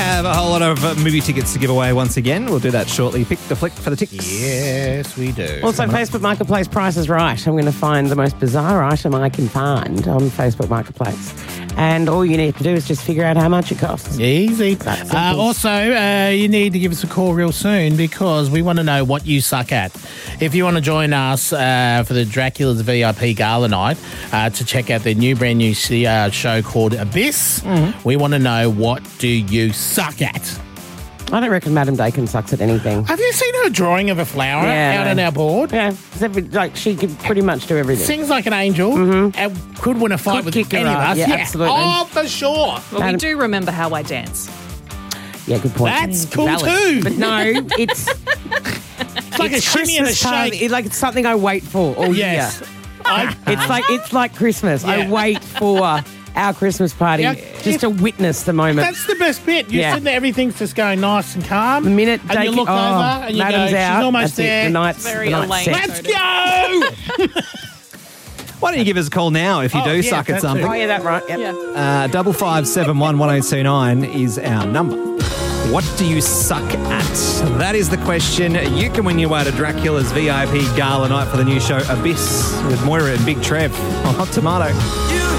have a whole lot of movie tickets to give away once again. We'll do that shortly. Pick the flick for the ticks. Yes, we do. Also, Facebook Marketplace Price is Right. I'm going to find the most bizarre item I can find on Facebook Marketplace. And all you need to do is just figure out how much it costs. Easy. simple. Also, you need to give us a call real soon because we want to know what you suck at. If you want to join us for the Dracula's VIP Gala Night to check out their brand new show called Abyss, we want to know, what do you suck at? I don't reckon Madam Dakin sucks at anything. Have you seen her drawing of a flower out on our board? Yeah, she could pretty much do everything. Sings like an angel and could win a fight with kick her any of ass. us. Yeah, absolutely. Oh, for sure. Well, we do remember how I dance. Yeah, good point. That's cool Valid. too. But no, it's like a shimmy and a Christmas time. shake. It's something I wait for all Yes. year. It's like Christmas. Yeah. I wait for our Christmas party just to witness the moment. That's the best bit. You're sitting there, everything's just going nice and calm. The minute and you look over and you Madam's go, out, she's almost that's it. there. The night's Elaine. Let's go! Why don't you give us a call now if you do suck at that something? too. Oh, yeah, that right. Yep. Yeah. 55711029 is our number. What do you suck at? That is the question. You can win your way to Dracula's VIP Gala Night for the new show Abyss with Moira and Big Trev on Hot Tomato.